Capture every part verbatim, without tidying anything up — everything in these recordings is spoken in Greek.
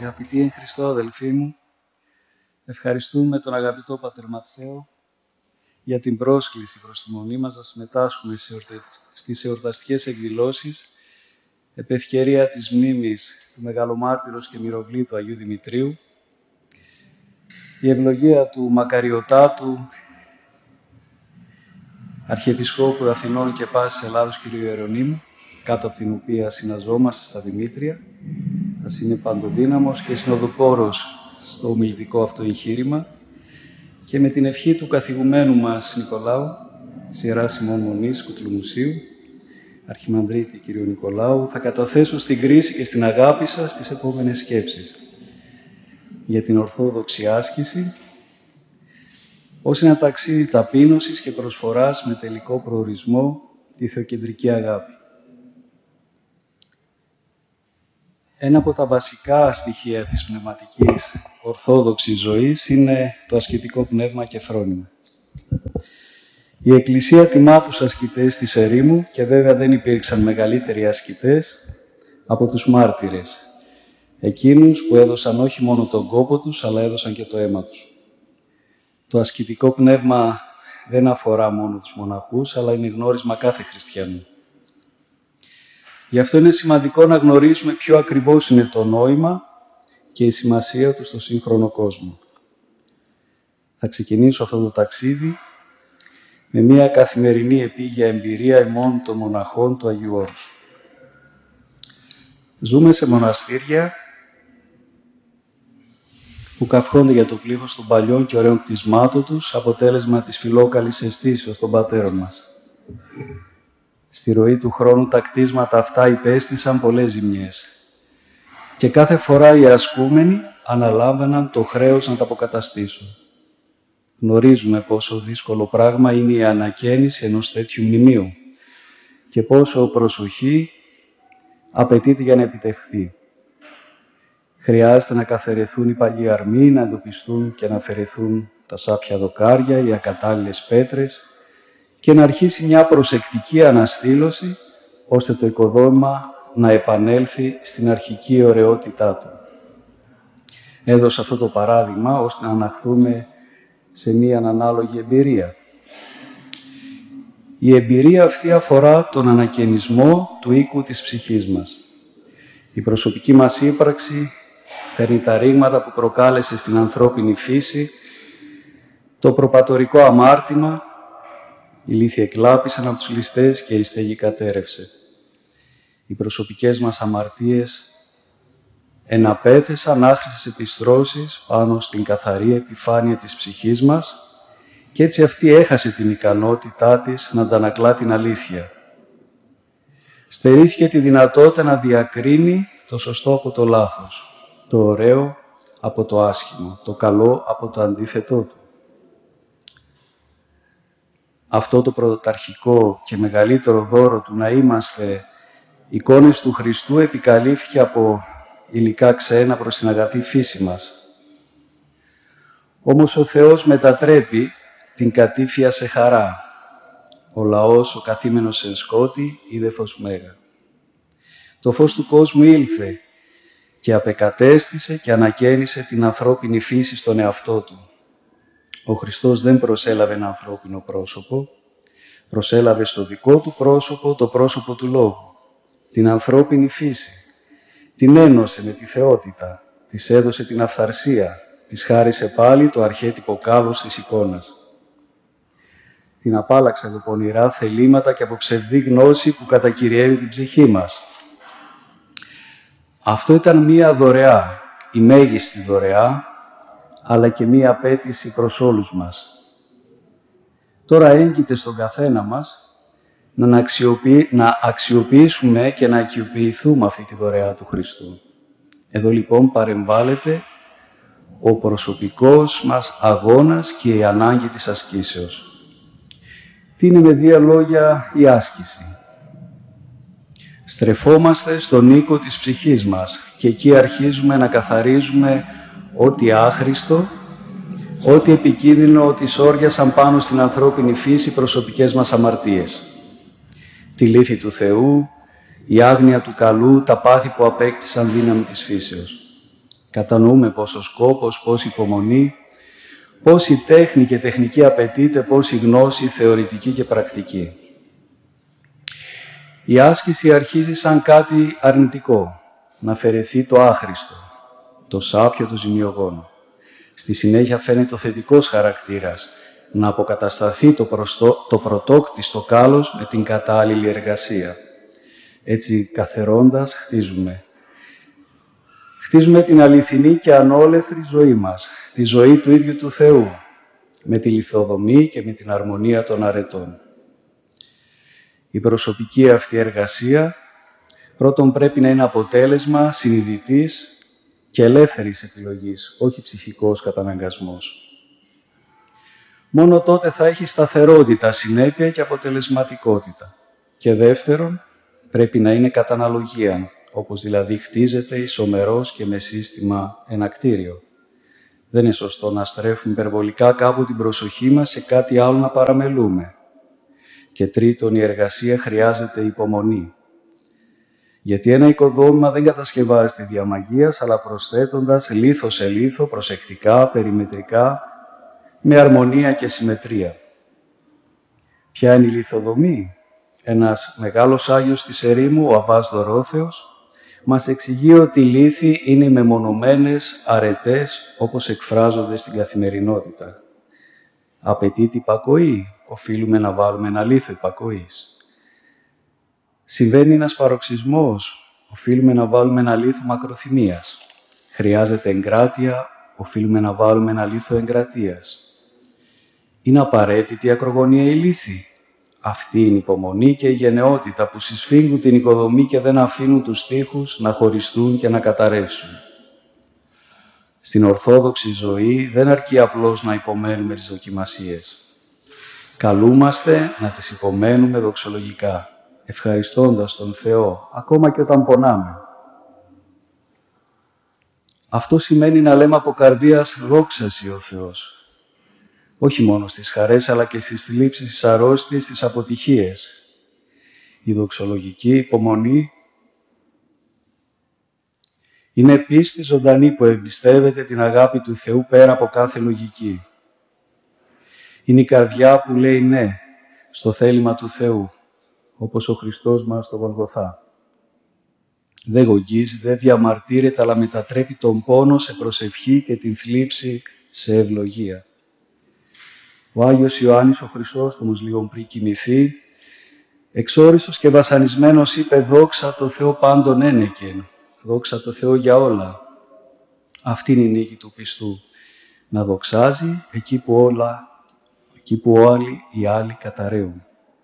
Αγαπητοί εν Χριστώ αδελφοί μου, ευχαριστούμε τον αγαπητό Πατερ Ματθαίο για την πρόσκληση προς τη μονή μας να συμμετάσχουμε στις εορταστικές εκδηλώσεις επ' ευκαιρία της μνήμης του Μεγαλομάρτυρος και Μυροβλήτου Αγίου Δημητρίου. Η ευλογία του Μακαριωτάτου Αρχιεπισκόπου Αθηνών και πάσης Ελλάδος κ. Ιερονύμου, κάτω από την οποία συναζόμαστε στα Δημήτρια, ας είναι παντοδύναμος και συνοδοπόρος στο ομιλητικό αυτό εγχείρημα, και με την ευχή του καθηγουμένου μας Νικολάου, της Ιεράς ημών Μονής Κουτλουμουσίου, Αρχιμανδρίτη κ. Νικολάου, θα καταθέσω στην κρίση και στην αγάπη σας τις επόμενες σκέψεις για την ορθόδοξη άσκηση ως ένα ταξίδι ταπείνωσης και προσφοράς με τελικό προορισμό τη θεοκεντρική αγάπη. Ένα από τα βασικά στοιχεία της πνευματικής ορθόδοξης ζωής είναι το ασκητικό πνεύμα και φρόνημα. Η Εκκλησία τιμά τους ασκητές της ερήμου και βέβαια δεν υπήρξαν μεγαλύτεροι ασκητές από τους μάρτυρες, εκείνους που έδωσαν όχι μόνο τον κόπο τους, αλλά έδωσαν και το αίμα τους. Το ασκητικό πνεύμα δεν αφορά μόνο τους μοναχούς, αλλά είναι γνώρισμα κάθε χριστιανού. Γι' αυτό είναι σημαντικό να γνωρίσουμε ποιο ακριβώς είναι το νόημα και η σημασία του στο σύγχρονο κόσμο. Θα ξεκινήσω αυτό το ταξίδι με μια καθημερινή επίγεια εμπειρία ημών των μοναχών του Αγίου Όρους. Ζούμε σε μοναστήρια που καυχόνται για το πλήθος των παλιών και ωραίων κτισμάτων τους, αποτέλεσμα της φιλόκαλης αισθήσεως των πατέρων μας. Στη ροή του χρόνου τα κτίσματα αυτά υπέστησαν πολλές ζημιές και κάθε φορά οι ασκούμενοι αναλάμβαναν το χρέος να τα αποκαταστήσουν. Γνωρίζουμε πόσο δύσκολο πράγμα είναι η ανακαίνιση ενός τέτοιου μνημείου και πόσο προσοχή απαιτείται για να επιτευχθεί. Χρειάζεται να καθαρεθούν οι παλιοί αρμοί, να εντοπιστούν και να αφαιρεθούν τα σάπια δοκάρια, οι ακατάλληλες πέτρες και να αρχίσει μια προσεκτική αναστήλωση, ώστε το οικοδόμημα να επανέλθει στην αρχική ωραιότητά του. Έδωσα αυτό το παράδειγμα, ώστε να αναχθούμε σε μια ανάλογη εμπειρία. Η εμπειρία αυτή αφορά τον ανακαινισμό του οίκου της ψυχής μας. Η προσωπική μας ύπαρξη φέρνει τα ρήγματα που προκάλεσε στην ανθρώπινη φύση το προπατορικό αμάρτημα. Οι λύθοι εκλάπησαν από τους ληστές και η στέγη κατέρευσε. Οι προσωπικές μας αμαρτίες εναπέθεσαν άχρηστες επιστρώσεις πάνω στην καθαρή επιφάνεια της ψυχής μας και έτσι αυτή έχασε την ικανότητά της να αντανακλά την αλήθεια. Στερήθηκε τη δυνατότητα να διακρίνει το σωστό από το λάθος, το ωραίο από το άσχημο, το καλό από το αντίθετό του. Αυτό το πρωταρχικό και μεγαλύτερο δώρο του να είμαστε εικόνες του Χριστού επικαλύφθηκε από υλικά ξένα προς την αγαθή φύση μας. Όμως ο Θεός μετατρέπει την κατήφια σε χαρά. Ο λαός, ο καθήμενος εν σκότη, είδε φως μέγα. Το φως του κόσμου ήλθε και απεκατέστησε και ανακαίνισε την ανθρώπινη φύση στον εαυτό του. Ο Χριστός δεν προσέλαβε ένα ανθρώπινο πρόσωπο, προσέλαβε στο δικό του πρόσωπο το πρόσωπο του Λόγου, την ανθρώπινη φύση. Την ένωσε με τη θεότητα, της έδωσε την αυθαρσία, της χάρισε πάλι το αρχέτυπο κάλος της εικόνας. Την απάλαξε από πονηρά θελήματα και από ψευδή γνώση που κατακυριεύει την ψυχή μας. Αυτό ήταν μία δωρεά, η μέγιστη δωρεά, αλλά και μία απέτηση προς όλους μας. Τώρα έγκυται στον καθένα μας να, αξιοποιη... να αξιοποιήσουμε και να ακιοποιηθούμε αυτή τη δωρεά του Χριστού. Εδώ λοιπόν παρεμβάλλεται ο προσωπικός μας αγώνας και η ανάγκη της ασκήσεως. Τι είναι με δύο λόγια η άσκηση? Στρεφόμαστε στον οίκο της ψυχής μας και εκεί αρχίζουμε να καθαρίζουμε ό,τι άχρηστο, ό,τι επικίνδυνο, ό,τι σόριασαν πάνω στην ανθρώπινη φύση προσωπικές μας αμαρτίες. Τη λύθη του Θεού, η άγνοια του καλού, τα πάθη που απέκτησαν δύναμη της φύσεως. Κατανοούμε πόσο σκόπος, πόση υπομονή, πόση τέχνη και τεχνική απαιτείται, πόση γνώση θεωρητική και πρακτική. Η άσκηση αρχίζει σαν κάτι αρνητικό, να αφαιρεθεί το άχρηστο, το σάπιο, το ζημιογόνο. Στη συνέχεια φαίνεται ο θετικός χαρακτήρας, να αποκατασταθεί το, προστό, το πρωτόκτιστο κάλος με την κατάλληλη εργασία. Έτσι, καθαιρώντας, χτίζουμε. Χτίζουμε την αληθινή και ανόλεθρη ζωή μας, τη ζωή του ίδιου του Θεού, με τη λιθοδομή και με την αρμονία των αρετών. Η προσωπική αυτή εργασία πρώτον πρέπει να είναι αποτέλεσμα συνειδητής και ελεύθερης επιλογής, όχι ψυχικός καταναγκασμός. Μόνο τότε θα έχει σταθερότητα, συνέπεια και αποτελεσματικότητα. Και δεύτερον, πρέπει να είναι κατά αναλογία, όπως δηλαδή χτίζεται ισομερός και με σύστημα ένα κτίριο. Δεν είναι σωστό να στρέφουμε υπερβολικά κάπου την προσοχή μας σε κάτι άλλο να παραμελούμε. Και τρίτον, η εργασία χρειάζεται υπομονή. Γιατί ένα οικοδόμημα δεν κατασκευάζεται δια μαγείας, αλλά προσθέτοντας λίθο σε λίθο, προσεκτικά, περιμετρικά, με αρμονία και συμμετρία. Ποια είναι η λιθοδομή? Ένας μεγάλος Άγιος της ερήμου, ο Αββάς Δωρόθεος, μας εξηγεί ότι οι λίθοι είναι οι μεμονωμένες αρετές όπως εκφράζονται στην καθημερινότητα. Απαιτείται υπακοή, οφείλουμε να βάλουμε ένα λίθο υπακοής. Συμβαίνει ένας παροξισμός, οφείλουμε να βάλουμε ένα λίθο μακροθυμίας. Χρειάζεται εγκράτεια, οφείλουμε να βάλουμε ένα λίθο εγκρατείας. Είναι απαραίτητη η ακρογωνία η λίθη. Αυτή είναι η υπομονή και η γενναιότητα που συσφίγγουν την οικοδομή και δεν αφήνουν τους τοίχους να χωριστούν και να καταρρεύσουν. Στην ορθόδοξη ζωή δεν αρκεί απλώς να υπομένουμε τις δοκιμασίες. Καλούμαστε να τις υπομένουμε δοξολογικά, ευχαριστώντας τον Θεό, ακόμα και όταν πονάμε. Αυτό σημαίνει να λέμε από καρδίας «δόξασι ο Θεός». Όχι μόνο στις χαρές, αλλά και στις θλίψεις, στις αρρώστιες, στις αποτυχίες. Η δοξολογική υπομονή είναι πίστη ζωντανή που εμπιστεύεται την αγάπη του Θεού πέρα από κάθε λογική. Είναι η καρδιά που λέει ναι στο θέλημα του Θεού, όπως ο Χριστός μας στο Γολγοθά. Δεν γογγίζει, δεν διαμαρτύρεται, αλλά μετατρέπει τον πόνο σε προσευχή και την θλίψη σε ευλογία. Ο Άγιος Ιωάννης ο Χρυσόστομος, λίγο πριν κοιμηθεί, εξόριστος και βασανισμένος είπε «Δόξα το Θεό πάντων ένεκεν, δόξα το Θεό για όλα». Αυτή είναι η νίκη του πιστού, να δοξάζει εκεί που όλα, εκεί που όλοι οι άλλοι καταραίουν.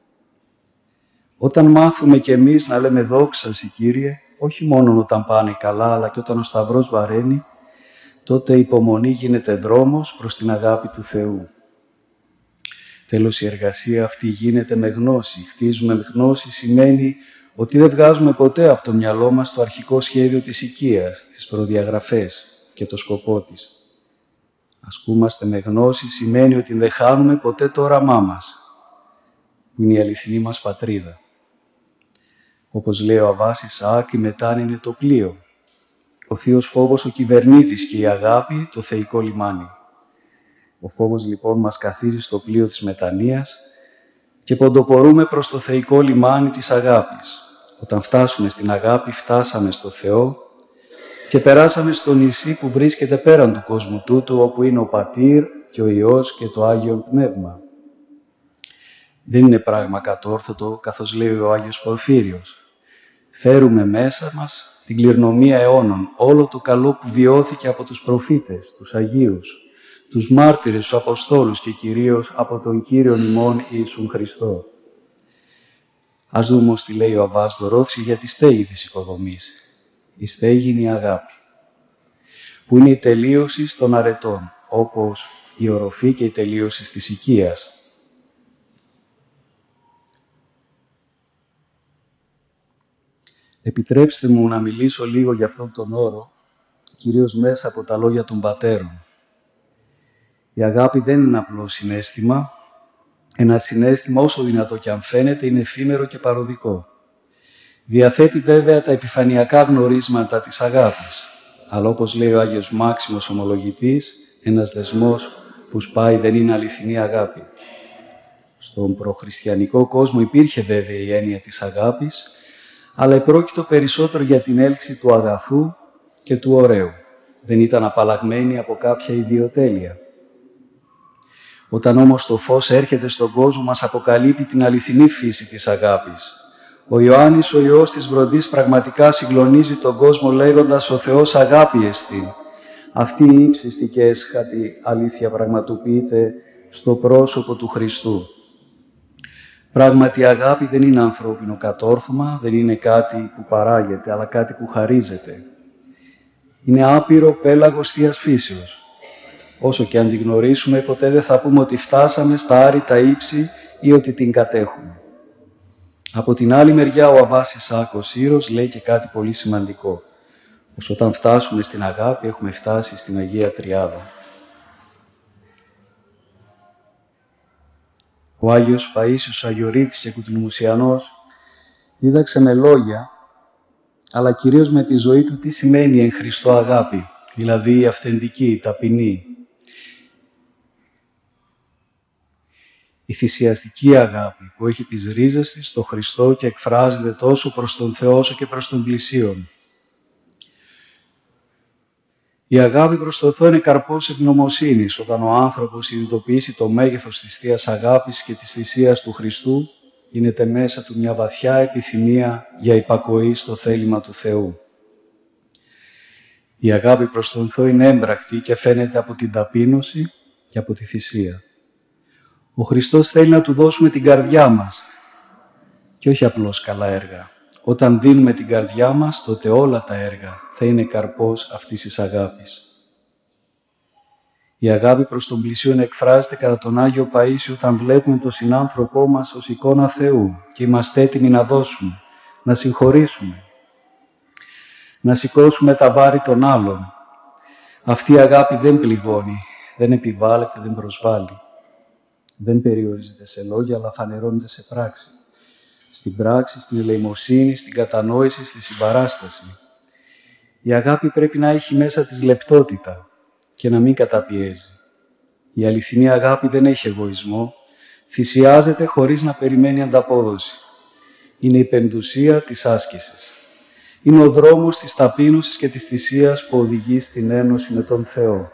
Όταν μάθουμε κι εμείς να λέμε «Δόξασι Κύριε», όχι μόνο όταν πάνε καλά, αλλά και όταν ο σταυρός βαραίνει, τότε η υπομονή γίνεται δρόμος προς την αγάπη του Θεού. Τέλος, η εργασία αυτή γίνεται με γνώση. Χτίζουμε με γνώση σημαίνει ότι δεν βγάζουμε ποτέ από το μυαλό μας το αρχικό σχέδιο της οικίας, τις προδιαγραφές και το σκοπό της. Ασκούμαστε με γνώση σημαίνει ότι δεν χάνουμε ποτέ το όραμά μας, που είναι η αληθινή μας πατρίδα. Όπως λέει ο Αββάς Ισαάκ, η μετάνοια είναι το πλοίο. Ο θείος φόβος ο κυβερνήτης και η αγάπη το θεϊκό λιμάνι. Ο φόβος λοιπόν μας καθίζει στο πλοίο της μετανοίας και ποντοπορούμε προς το θεϊκό λιμάνι της αγάπης. Όταν φτάσουμε στην αγάπη, φτάσαμε στο Θεό και περάσαμε στο νησί που βρίσκεται πέραν του κόσμου τούτου, όπου είναι ο Πατήρ και ο Υιός και το Άγιο Πνεύμα. Δεν είναι πράγμα κατόρθωτο, καθώς λέει ο Άγιος Πορφύριος. Φέρουμε μέσα μας την κληρονομία αιώνων, όλο το καλό που βιώθηκε από τους προφήτες, τους Αγίους, τους μάρτυρες, τους Αποστόλους και κυρίως από τον Κύριον ημών Ιησούν Χριστό. Ας δούμε όμως τι λέει ο Αββάς Δωρόθεος για τη στέγη της οικοδομής. Η στέγη είναι η αγάπη, που είναι η τελείωση των αρετών, όπως η οροφή και η τελείωση της οικίας. Επιτρέψτε μου να μιλήσω λίγο για αυτόν τον όρο, κυρίως μέσα από τα λόγια των πατέρων. Η αγάπη δεν είναι απλό συναίσθημα. Ένα συναίσθημα, όσο δυνατό και αν φαίνεται, είναι εφήμερο και παροδικό. Διαθέτει βέβαια τα επιφανειακά γνωρίσματα της αγάπης. Αλλά όπως λέει ο Άγιος Μάξιμος Ομολογητής, ένας δεσμός που σπάει δεν είναι αληθινή αγάπη. Στον προχριστιανικό κόσμο υπήρχε βέβαια η έννοια της αγάπης, αλλά επρόκειτο περισσότερο για την έλξη του αγαθού και του ωραίου. Δεν ήταν απαλλαγμένη από κάποια ιδιοτέλεια. Όταν όμως το φως έρχεται στον κόσμο, μας αποκαλύπτει την αληθινή φύση της αγάπης. Ο Ιωάννης, ο Υιός της Βροντής, πραγματικά συγκλονίζει τον κόσμο λέγοντας «Ο Θεός αγάπη εστίν». Αυτή η ύψιστη και έσχατη αλήθεια πραγματοποιείται στο πρόσωπο του Χριστού. Πράγματι, η αγάπη δεν είναι ανθρώπινο κατόρθωμα, δεν είναι κάτι που παράγεται, αλλά κάτι που χαρίζεται. Είναι άπειρο πέλαγος Θείας φύσεως. Όσο και αν την γνωρίσουμε, ποτέ δεν θα πούμε ότι φτάσαμε στα άρρητα ύψη ή ότι την κατέχουμε. Από την άλλη μεριά, ο Αββάς Ισάκος Σύρος λέει και κάτι πολύ σημαντικό. Πως όταν φτάσουμε στην αγάπη, έχουμε φτάσει στην Αγία Τριάδα. Ο Άγιος Παΐσιος Αγιορείτης Εκουτινομουσιανός δίδαξε με λόγια, αλλά κυρίως με τη ζωή του, τι σημαίνει εν Χριστώ αγάπη, δηλαδή η αυθεντική, η ταπεινή. Η θυσιαστική αγάπη που έχει τις ρίζες της στο Χριστό και εκφράζεται τόσο προς τον Θεό όσο και προς τον πλησίον. Η αγάπη προς τον Θεό είναι καρπός ευγνωμοσύνης. Όταν ο άνθρωπος συνειδητοποιήσει το μέγεθος της Θείας Αγάπης και της θυσίας του Χριστού, γίνεται μέσα του μια βαθιά επιθυμία για υπακοή στο θέλημα του Θεού. Η αγάπη προς τον Θεό είναι έμπρακτη και φαίνεται από την ταπείνωση και από τη θυσία. Ο Χριστός θέλει να Του δώσουμε την καρδιά μας και όχι απλώς καλά έργα. Όταν δίνουμε την καρδιά μας, τότε όλα τα έργα θα είναι καρπός αυτής της αγάπης. Η αγάπη προς τον πλησίον εκφράζεται κατά τον Άγιο Παΐσιο όταν βλέπουμε τον συνάνθρωπό μας ως εικόνα Θεού και είμαστε έτοιμοι να δώσουμε, να συγχωρήσουμε, να σηκώσουμε τα βάρη των άλλων. Αυτή η αγάπη δεν πληγώνει, δεν επιβάλλεται, δεν προσβάλλει. Δεν περιορίζεται σε λόγια, αλλά φανερώνεται σε πράξη. Στην πράξη, στην ελεημοσύνη, στην κατανόηση, στη συμπαράσταση. Η αγάπη πρέπει να έχει μέσα της λεπτότητα και να μην καταπιέζει. Η αληθινή αγάπη δεν έχει εγωισμό, θυσιάζεται χωρίς να περιμένει ανταπόδοση. Είναι η πεμπτουσία της άσκησης. Είναι ο δρόμος της ταπείνωσης και της θυσίας που οδηγεί στην ένωση με τον Θεό.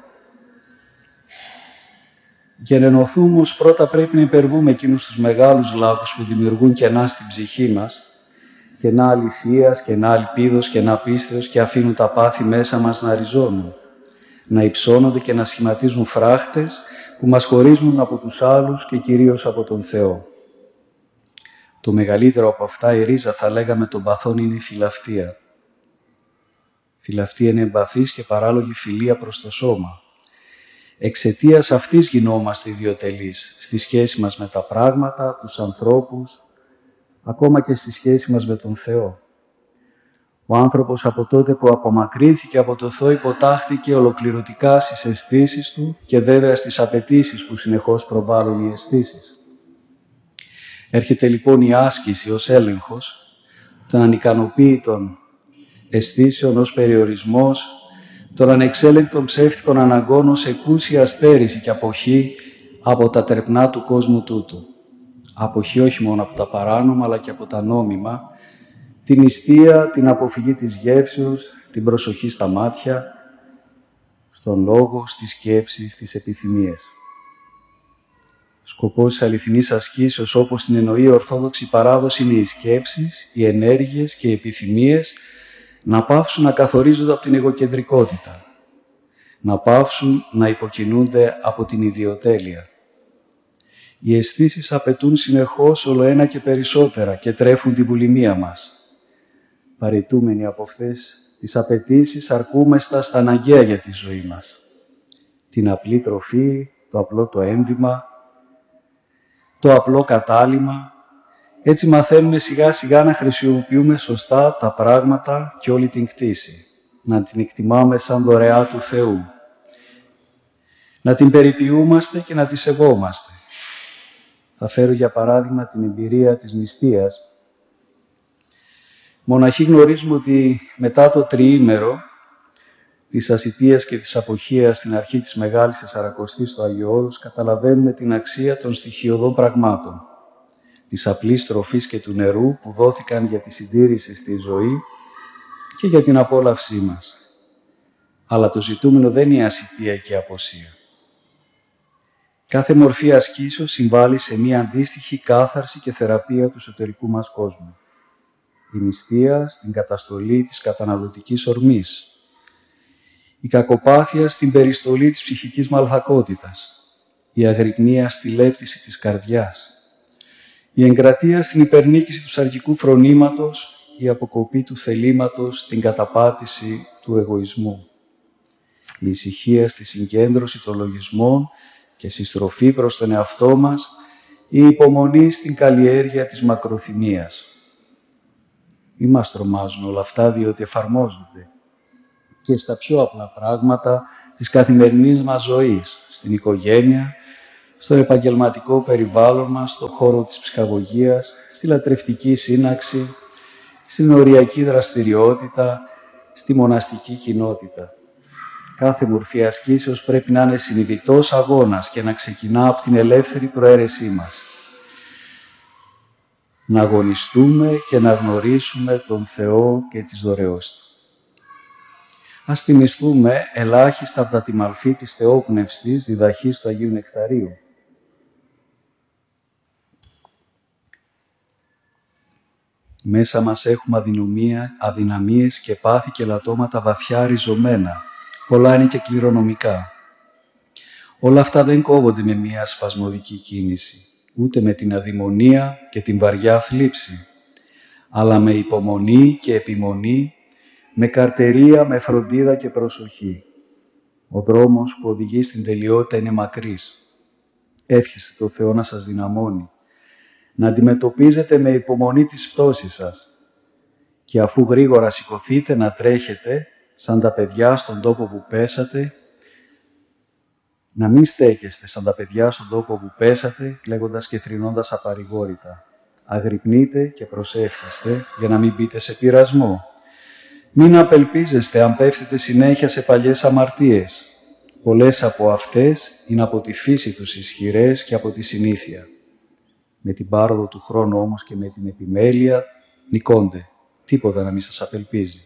Για να ενωθούμε όμως πρώτα πρέπει να υπερβούμε εκείνους τους μεγάλους λάκους που δημιουργούν κενά στην ψυχή μας, κενά αληθείας, κενά ελπίδος, κενά πίστεως και αφήνουν τα πάθη μέσα μας να ριζώνουν, να υψώνονται και να σχηματίζουν φράχτες που μας χωρίζουν από τους άλλους και κυρίως από τον Θεό. Το μεγαλύτερο από αυτά, η ρίζα, θα λέγαμε, των παθών είναι η φιλαυτία. Φιλαυτία είναι εμπαθής και παράλογη φιλία προς το σώμα. Εξαιτίας αυτής γινόμαστε ιδιοτελείς στη σχέση μας με τα πράγματα, τους ανθρώπους, ακόμα και στη σχέση μας με τον Θεό. Ο άνθρωπος από τότε που απομακρύνθηκε από το Θεό υποτάχθηκε ολοκληρωτικά στις αισθήσεις του και βέβαια στις απαιτήσεις που συνεχώς προβάλλουν οι αισθήσεις. Έρχεται λοιπόν η άσκηση ως έλεγχος των ανικανοποίητων αισθήσεων ως περιορισμός, των ανεξέλεγκτων ψεύτικων αναγκών ως εκούσια στέρηση και αποχή από τα τρεπνά του κόσμου τούτου. Αποχή όχι μόνο από τα παράνομα, αλλά και από τα νόμιμα, την νηστεία, την αποφυγή της γεύσεως, την προσοχή στα μάτια, στον λόγο, στη σκέψη, στις επιθυμίες. Σκοπός της αληθινής ασκήσεως, όπως την εννοεί η Ορθόδοξη παράδοση, είναι οι σκέψεις, οι ενέργειες και οι επιθυμίες να πάυσουν να καθορίζονται από την εγωκεντρικότητα, να πάυσουν να υποκινούνται από την ιδιοτέλεια. Οι αισθήσεις απαιτούν συνεχώς όλο ένα και περισσότερα και τρέφουν τη βουλημία μας. Παραιτούμενοι από αυτές τις απαιτήσεις, αρκούμεστα στα αναγκαία για τη ζωή μας. Την απλή τροφή, το απλό το ένδυμα, το απλό κατάλημα. Έτσι μαθαίνουμε σιγά σιγά να χρησιμοποιούμε σωστά τα πράγματα και όλη την κτήση. Να την εκτιμάμε σαν δωρεά του Θεού. Να την περιποιούμαστε και να τη σεβόμαστε. Θα φέρω για παράδειγμα την εμπειρία της νηστείας. Μοναχοί γνωρίζουμε ότι μετά το τριήμερο της ασιτείας και της αποχείας στην αρχή της Μεγάλης Τεσσαρακοστής στο Άγιο Όρος, καταλαβαίνουμε την αξία των στοιχειωδών πραγμάτων, της απλής τροφής και του νερού που δόθηκαν για τη συντήρηση στη ζωή και για την απόλαυσή μας. Αλλά το ζητούμενο δεν είναι η ασιτεία και η αποσία. Κάθε μορφή ασκήσεως συμβάλλει σε μία αντίστοιχη κάθαρση και θεραπεία του εσωτερικού μας κόσμου. Η νηστεία στην καταστολή της καταναλωτικής ορμής. Η κακοπάθεια στην περιστολή της ψυχικής μαλθακότητας. Η αγρυπνία στη λέπτιση της καρδιάς. Η εγκρατεία στην υπερνίκηση του σαρκικού φρονήματος. Η αποκοπή του θελήματος στην καταπάτηση του εγωισμού. Η ησυχία στη συγκέντρωση των λογισμών και συστροφή προς τον εαυτό μας, η υπομονή στην καλλιέργεια της μακροθυμίας. Μη μας τρομάζουν όλα αυτά, διότι εφαρμόζονται και στα πιο απλά πράγματα της καθημερινής μας ζωής, στην οικογένεια, στο επαγγελματικό περιβάλλον μας, στον χώρο της ψυχαγωγίας, στη λατρευτική σύναξη, στην οριακή δραστηριότητα, στη μοναστική κοινότητα. Κάθε μορφή ασκήσεως πρέπει να είναι συνειδητός αγώνας και να ξεκινά από την ελεύθερη προαίρεσή μας. Να αγωνιστούμε και να γνωρίσουμε τον Θεό και τις δωρεώς Του. Ας θυμηθούμε ελάχιστα από τα τη μορφή της θεόπνευσης διδαχής του Αγίου Νεκταρίου. Μέσα μας έχουμε αδυναμία, αδυναμίες και πάθη και λατώματα βαθιά ριζωμένα. Πολλά είναι και κληρονομικά. Όλα αυτά δεν κόβονται με μία σπασμωδική κίνηση, ούτε με την αδειμονία και την βαριά θλίψη, αλλά με υπομονή και επιμονή, με καρτερία, με φροντίδα και προσοχή. Ο δρόμος που οδηγεί στην τελειότητα είναι μακρύς. Εύχεστε στο Θεό να σας δυναμώνει, να αντιμετωπίζετε με υπομονή τις πτώσεις σας και αφού γρήγορα σηκωθείτε να τρέχετε σαν τα παιδιά στον τόπο που πέσατε, να μην στέκεστε σαν τα παιδιά στον τόπο που πέσατε, λέγοντας και θρηνώντας απαρηγόρητα. Αγρυπνείτε και προσεύχεστε για να μην μπείτε σε πειρασμό. Μην απελπίζεστε αν πέφτετε συνέχεια σε παλιές αμαρτίες. Πολλές από αυτές είναι από τη φύση τους ισχυρές και από τη συνήθεια. Με την πάροδο του χρόνου όμως και με την επιμέλεια νικώνται. Τίποτα να μην σας απελπίζει.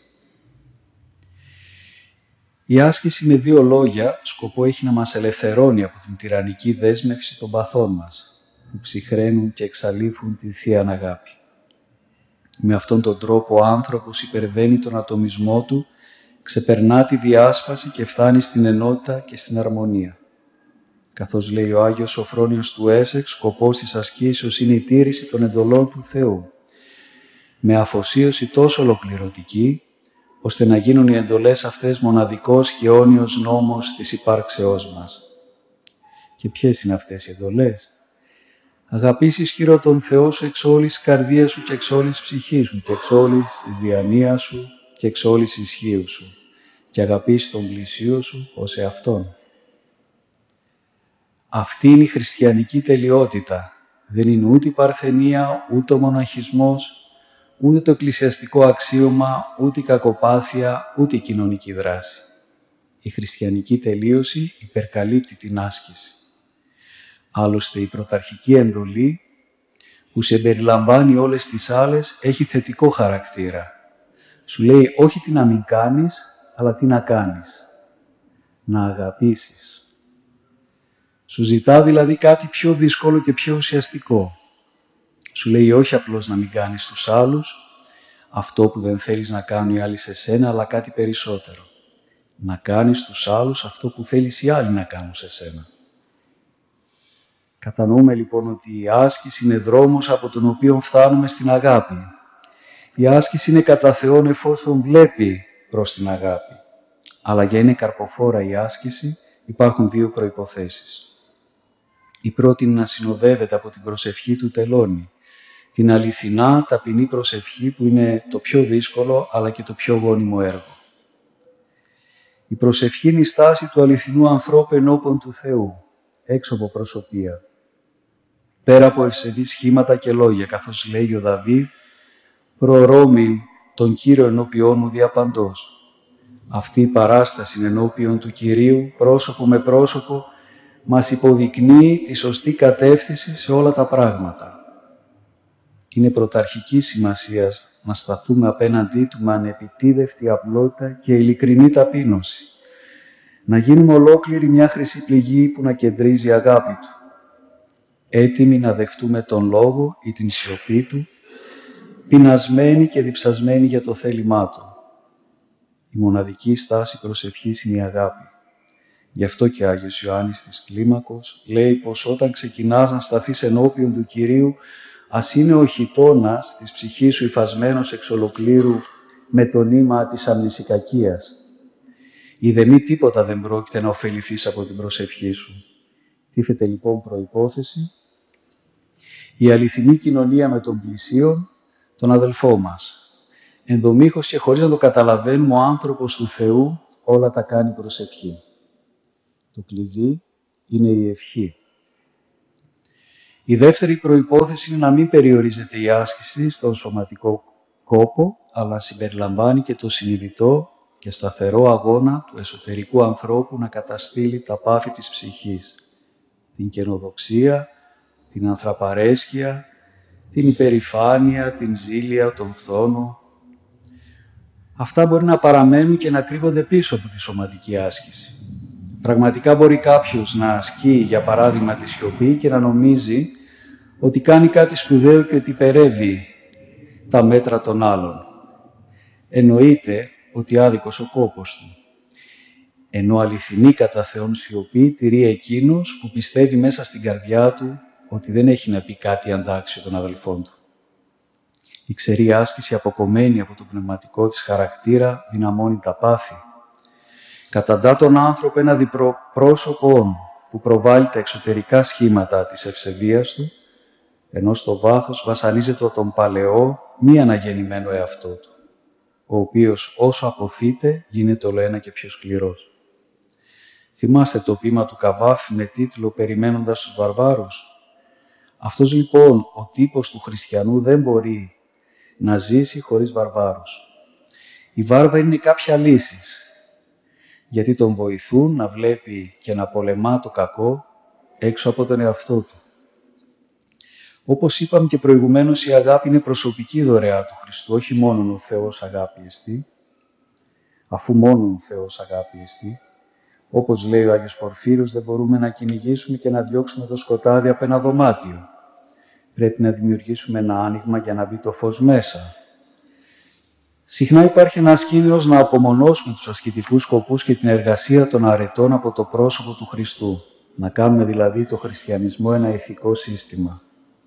Η άσκηση με δύο λόγια σκοπό έχει να μας ελευθερώνει από την τυραννική δέσμευση των παθών μας, που ψυχραίνουν και εξαλείφουν τη Θεία Αγάπη. Με αυτόν τον τρόπο ο άνθρωπος υπερβαίνει τον ατομισμό του, ξεπερνά τη διάσπαση και φτάνει στην ενότητα και στην αρμονία. Καθώς λέει ο Άγιος Σοφρόνιος του Έσεξ, σκοπός της ασκήσεως είναι η τήρηση των εντολών του Θεού, με αφοσίωση τόσο ολοκληρωτική, ώστε να γίνουν οι εντολές αυτές μοναδικός και αιώνιος νόμος της υπάρξεώς μας. Και ποιες είναι αυτές οι εντολές? Αγαπήσεις ισχυρό τον Θεό σου εξ όλης της καρδίας σου και εξ όλης της ψυχής σου και εξ όλης της διανοίας σου και εξ όλης της ισχύου σου και αγαπήσεις τον πλησίο σου ως εαυτόν. Αυτή είναι η χριστιανική τελειότητα. Δεν είναι ούτε η παρθενία, ούτε ο μοναχισμός, ούτε το εκκλησιαστικό αξίωμα, ούτε η κακοπάθεια, ούτε η κοινωνική δράση. Η χριστιανική τελείωση υπερκαλύπτει την άσκηση. Άλλωστε η πρωταρχική εντολή, που συμπεριλαμβάνει όλες τις άλλες, έχει θετικό χαρακτήρα. Σου λέει όχι τι να μην κάνεις, αλλά τι να κάνεις. Να αγαπήσεις. Σου ζητά δηλαδή κάτι πιο δύσκολο και πιο ουσιαστικό. Σου λέει όχι απλώς να μην κάνεις τους άλλους, αυτό που δεν θέλεις να κάνουν οι άλλοι σε σένα, αλλά κάτι περισσότερο. Να κάνεις τους άλλους αυτό που θέλεις οι άλλοι να κάνουν σε σένα. Κατανοούμε λοιπόν ότι η άσκηση είναι δρόμος από τον οποίο φτάνουμε στην αγάπη. Η άσκηση είναι κατά Θεόν εφόσον βλέπει προς την αγάπη. Αλλά για είναι καρποφόρα η άσκηση υπάρχουν δύο προϋποθέσεις. Η πρώτη είναι να συνοδεύεται από την προσευχή του τελώνει. Την αληθινά ταπεινή προσευχή που είναι το πιο δύσκολο αλλά και το πιο γόνιμο έργο. Η προσευχή είναι η στάση του αληθινού ανθρώπου ενώπιον του Θεού, έξω από προσωπία. Πέρα από ευσεβείς σχήματα και λόγια, καθώς λέει ο Δαβίδ, «Προρώμην τον Κύριο ενώπιόν μου διαπαντός». Αυτή η παράσταση ενώπιον του Κυρίου, πρόσωπο με πρόσωπο, μας υποδεικνύει τη σωστή κατεύθυνση σε όλα τα πράγματα. Είναι πρωταρχική σημασίας να σταθούμε απέναντί του με ανεπιτίδευτη απλότητα και ειλικρινή ταπείνωση. Να γίνουμε ολόκληρη μια χρυσή πληγή που να κεντρίζει η αγάπη του. Έτοιμοι να δεχτούμε τον λόγο ή την σιωπή του, πεινασμένοι και διψασμένοι για το θέλημά του. Η μοναδική στάση προσευχής είναι η αγάπη. Γι' αυτό και ο Άγιος Ιωάννης της Κλίμακος λέει πως όταν ξεκινάς να σταθείς ενώπιον του Κυρίου, ας είναι ο χιτώνας της ψυχής σου υφασμένος εξ ολοκλήρου με το νήμα της αμνησικακίας. Ιδεμή τίποτα δεν πρόκειται να ωφεληθείς από την προσευχή σου. Τίθεται λοιπόν προϋπόθεση η αληθινή κοινωνία με τον πλησίον, τον αδελφό μας. Ενδομήχως και χωρίς να το καταλαβαίνουμε, ο άνθρωπος του Θεού όλα τα κάνει προσευχή. Το κλειδί είναι η ευχή. Η δεύτερη προϋπόθεση είναι να μην περιορίζεται η άσκηση στον σωματικό κόπο, αλλά συμπεριλαμβάνει και το συνειδητό και σταθερό αγώνα του εσωτερικού ανθρώπου να καταστήλει τα πάθη της ψυχής, την καινοδοξία, την ανθραπαρέσχεια, την υπερηφάνεια, την ζήλια, τον φθόνο. Αυτά μπορεί να παραμένουν και να κρύβονται πίσω από τη σωματική άσκηση. Πραγματικά μπορεί κάποιος να ασκεί, για παράδειγμα, τη σιωπή και να νομίζει ότι κάνει κάτι σπουδαίο και ότι υπερεύει τα μέτρα των άλλων. Εννοείται ότι άδικος ο κόπος του. Ενώ αληθινή κατά Θεόν σιωπή τηρεί εκείνος που πιστεύει μέσα στην καρδιά του ότι δεν έχει να πει κάτι αντάξιο των αδελφών του. Η ξερή άσκηση, αποκομμένη από το πνευματικό της χαρακτήρα, δυναμώνει τα πάθη. Καταντά τον άνθρωπο ένα διπρόσωπο που προβάλλει τα εξωτερικά σχήματα της ευσεβίας του, ενώ στο βάθος βασανίζεται τον παλαιό, μη αναγεννημένο εαυτό του, ο οποίος όσο αποθείται γίνεται όλο ένα και πιο σκληρός. Θυμάστε το ποίημα του Καβάφη με τίτλο «Περιμένοντας τους βαρβάρους». Αυτός λοιπόν ο τύπος του χριστιανού δεν μπορεί να ζήσει χωρίς βαρβάρους. Οι βάρβαροι είναι κάποια λύσης, γιατί τον βοηθούν να βλέπει και να πολεμά το κακό έξω από τον εαυτό του. Όπως είπαμε και προηγουμένως, η αγάπη είναι προσωπική δωρεά του Χριστού, όχι μόνον ο Θεός αγάπη εστί, αφού μόνον ο Θεός αγάπη εστί. Όπως λέει ο Άγιος Πορφύριος, δεν μπορούμε να κυνηγήσουμε και να διώξουμε το σκοτάδι από ένα δωμάτιο. Πρέπει να δημιουργήσουμε ένα άνοιγμα για να μπει το φως μέσα. Συχνά υπάρχει ένας κίνδυνος να απομονώσουμε τους ασκητικούς σκοπούς και την εργασία των αρετών από το πρόσωπο του Χριστού. Να κάνουμε δηλαδή το χριστιανισμό ένα ηθικό σύστημα.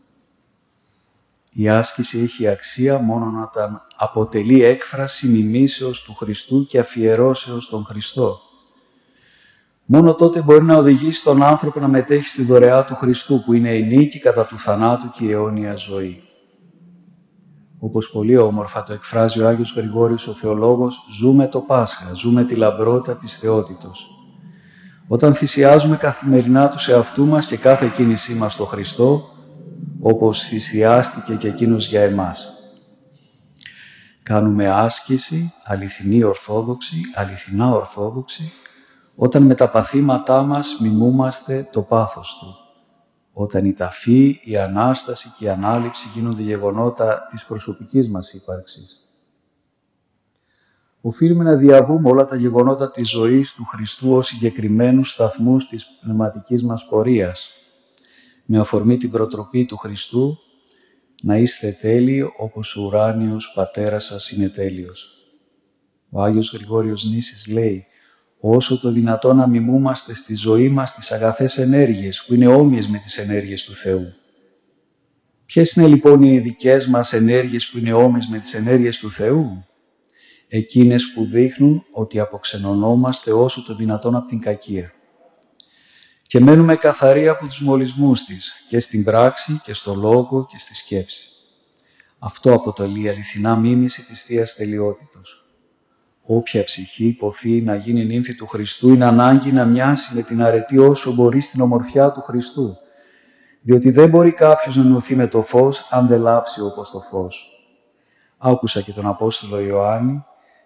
Η άσκηση έχει αξία μόνο όταν αποτελεί έκφραση μιμήσεως του Χριστού και αφιερώσεως στον Χριστό. Μόνο τότε μπορεί να οδηγήσει τον άνθρωπο να μετέχει στη δωρεά του Χριστού, που είναι η νίκη κατά του θανάτου και η αιώνια ζωή. Όπως πολύ όμορφα το εκφράζει ο Άγιος Γρηγόριος ο Θεολόγος, ζούμε το Πάσχα, ζούμε τη λαμπρότητα της θεότητος. Όταν θυσιάζουμε καθημερινά τους εαυτού μας και κάθε κίνησή μας στο Χριστό, όπως θυσιάστηκε και εκείνος για εμάς. Κάνουμε άσκηση, αληθινή ορθόδοξη, αληθινά ορθόδοξη, όταν με τα παθήματά μας μιμούμαστε το πάθος του. Όταν η ταφή, η Ανάσταση και η Ανάληψη γίνονται γεγονότα της προσωπικής μας ύπαρξης. Οφείλουμε να διαβούμε όλα τα γεγονότα της ζωής του Χριστού ως συγκεκριμένους σταθμούς της πνευματικής μας πορείας, με αφορμή την προτροπή του Χριστού να είστε τέλειοι όπως ο ουράνιος Πατέρας σας είναι τέλειος. Ο Άγιος Γρηγόριος Νήσης λέει όσο το δυνατόν να μιμούμαστε στη ζωή μας τις αγαθές ενέργειες που είναι όμοιες με τις ενέργειες του Θεού. Ποιες είναι λοιπόν οι δικές μας ενέργειες που είναι όμοιες με τις ενέργειες του Θεού? Εκείνες που δείχνουν ότι αποξενωνόμαστε όσο το δυνατόν από την κακία και μένουμε καθαροί από τους μολυσμούς της και στην πράξη και στο λόγο και στη σκέψη. Αυτό αποτελεί αληθινά μίμηση της Θείας Τελειότητος. Όποια ψυχή υποθεί να γίνει νύμφη του Χριστού είναι ανάγκη να μοιάσει με την αρετή όσο μπορεί στην ομορφιά του Χριστού, διότι δεν μπορεί κάποιος να νοηθεί με το φως αν δεν λάψει όπως το φως. Άκουσα και τον Απόστολο Ιωάννη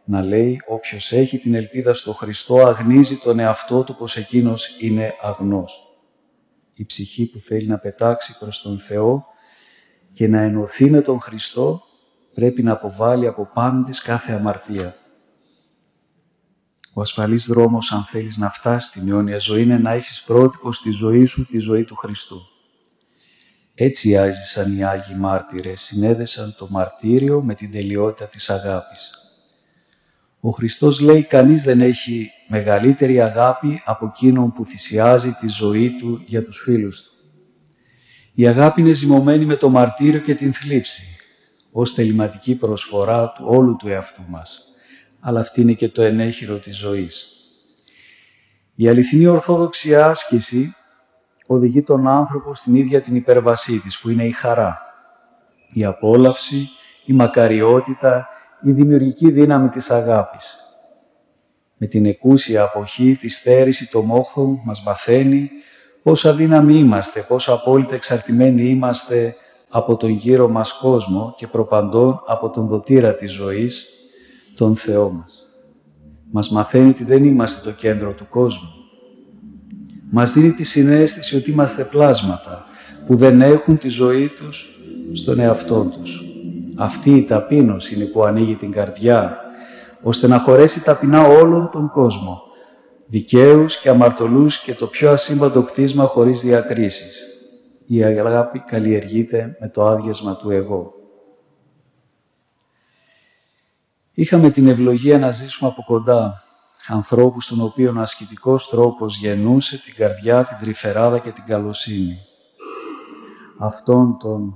Να λέει, όποιος έχει την ελπίδα στο Χριστό αγνίζει τον εαυτό του πως εκείνος είναι αγνός. Η ψυχή που θέλει να πετάξει προς τον Θεό και να ενωθεί με τον Χριστό πρέπει να αποβάλει από πάνω της κάθε αμαρτία. Ο ασφαλής δρόμος, αν θέλεις να φτάσεις στην αιώνια ζωή, είναι να έχεις πρότυπο στη ζωή σου τη ζωή του Χριστού. Έτσι άζησαν οι Άγιοι Μάρτυρες, συνέδεσαν το μαρτύριο με την τελειότητα της αγάπης. Ο Χριστός λέει, κανείς δεν έχει μεγαλύτερη αγάπη από εκείνον που θυσιάζει τη ζωή του για τους φίλους του. Η αγάπη είναι ζυμωμένη με το μαρτύριο και την θλίψη, ως θεληματική προσφορά του όλου του εαυτού μας. Αλλά αυτή είναι και το ενέχειρο της ζωής. Η αληθινή ορθόδοξη άσκηση οδηγεί τον άνθρωπο στην ίδια την υπέρβασή της, που είναι η χαρά, η απόλαυση, η μακαριότητα, η δημιουργική δύναμη της αγάπης. Με την εκούσια αποχή, τη στέρηση, το μόχο μας μαθαίνει πόσο αδύναμοι είμαστε, πόσο απόλυτα εξαρτημένοι είμαστε από τον γύρο μας κόσμο και προπαντών από τον δοτήρα της ζωής, τον Θεό μας. Μας μαθαίνει ότι δεν είμαστε το κέντρο του κόσμου. Μας δίνει τη συναίσθηση ότι είμαστε πλάσματα που δεν έχουν τη ζωή τους στον εαυτό τους. Αυτή η ταπείνωση είναι που ανοίγει την καρδιά, ώστε να χωρέσει ταπεινά όλον τον κόσμο, δικαίους και αμαρτωλούς και το πιο ασύμπαντο κτίσμα χωρίς διακρίσεις. Η αγάπη καλλιεργείται με το άδειασμα του εγώ. Είχαμε την ευλογία να ζήσουμε από κοντά ανθρώπους των οποίων ο ασκητικός τρόπος γεννούσε την καρδιά, την τρυφεράδα και την καλοσύνη. Αυτόν τον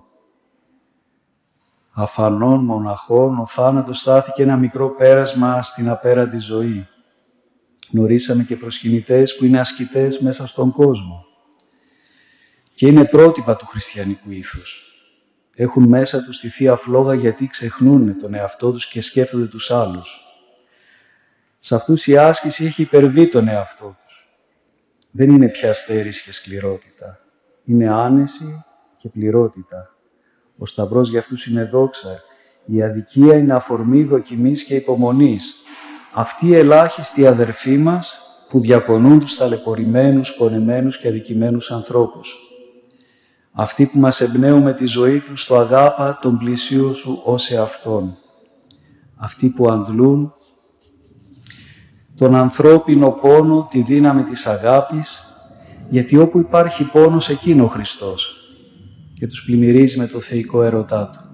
αφανών μοναχών, ο θάνατος στάθηκε ένα μικρό πέρασμα στην απέραντη ζωή. Γνωρίσαμε και προσκυνητές που είναι ασκητές μέσα στον κόσμο και είναι πρότυπα του χριστιανικού ήθους. Έχουν μέσα τους τη Θεία Φλόγα γιατί ξεχνούν τον εαυτό τους και σκέφτονται τους άλλους. Σε αυτούς η άσκηση έχει υπερβεί τον εαυτό τους. Δεν είναι πια στέρηση και σκληρότητα. Είναι άνεση και πληρότητα. Ο Σταυρός για αυτούς είναι δόξα. Η αδικία είναι αφορμή δοκιμής και υπομονής. Αυτοί οι ελάχιστοι αδερφοί μας που διακονούν τους ταλαιπωρημένους, πονεμένους και αδικημένους ανθρώπους. Αυτοί που μας εμπνέουν με τη ζωή τους στο αγάπα τον πλησίο σου ως εαυτόν. Αυτοί που αντλούν τον ανθρώπινο πόνο, τη δύναμη της αγάπης, γιατί όπου υπάρχει πόνος εκεί είναι ο Χριστός και τους πλημμυρίζει με το θεϊκό έρωτά του.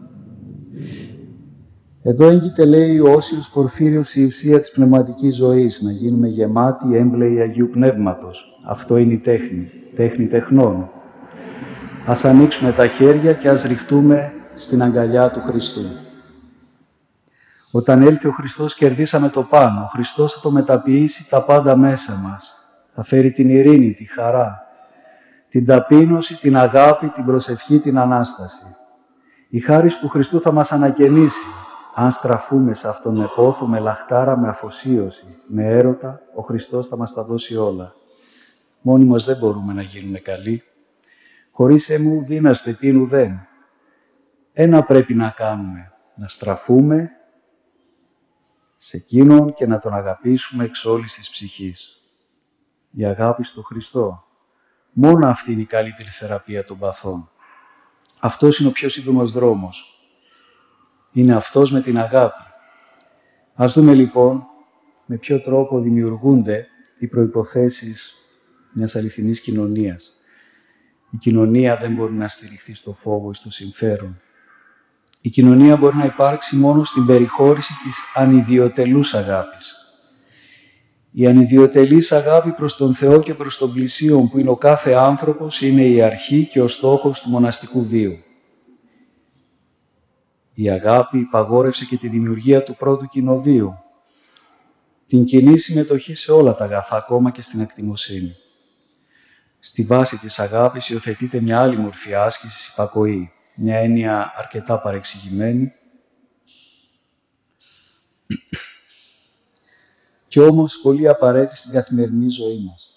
Εδώ έγκυται, λέει ο Όσιος Πορφύριος, η ουσία της πνευματικής ζωής, να γίνουμε γεμάτοι έμπλεοι Αγίου Πνεύματος. Αυτό είναι η τέχνη, τέχνη τεχνών. Ας ανοίξουμε τα χέρια και ας ριχτούμε στην αγκαλιά του Χριστού. Όταν έλθει ο Χριστός κερδίσαμε το πάνω. Ο Χριστός θα το μεταποιήσει τα πάντα μέσα μας. Θα φέρει την ειρήνη, τη χαρά, την ταπείνωση, την αγάπη, την προσευχή, την Ανάσταση. Η χάρις του Χριστού θα μας ανακαινήσει. Αν στραφούμε σε Αυτόν με πόθο, με λαχτάρα, με αφοσίωση, με έρωτα, ο Χριστός θα μας τα δώσει όλα. Μόνοι μας δεν μπορούμε να γίνουμε καλοί. Χωρίς εμού δύναστε πίν ουδέν. Ένα πρέπει να κάνουμε, να στραφούμε σε Εκείνον και να Τον αγαπήσουμε εξ όλης της ψυχής. Η αγάπη στο Χριστό. Μόνο αυτή είναι η καλύτερη θεραπεία των παθών. Αυτός είναι ο πιο σύντομος δρόμος. Είναι αυτός με την αγάπη. Ας δούμε λοιπόν με ποιο τρόπο δημιουργούνται οι προϋποθέσεις μιας αληθινής κοινωνίας. Η κοινωνία δεν μπορεί να στηριχθεί στο φόβο ή στο συμφέρον. Η κοινωνία μπορεί να υπάρξει μόνο στην περιχώρηση της ανιδιοτελούς αγάπης. Η ανιδιοτελής αγάπη προς τον Θεό και προς τον πλησίον που είναι ο κάθε άνθρωπος είναι η αρχή και ο στόχος του μοναστικού βίου. Η αγάπη υπαγόρευσε και τη δημιουργία του πρώτου κοινοβίου. Την κοινή συμμετοχή σε όλα τα αγαθά, ακόμα και στην ακτιμοσύνη. Στη βάση της αγάπης υιοθετείται μια άλλη μορφή άσκησης, υπακοή. Μια έννοια αρκετά παρεξηγημένη και όμως πολύ απαραίτητη στην καθημερινή ζωή μας.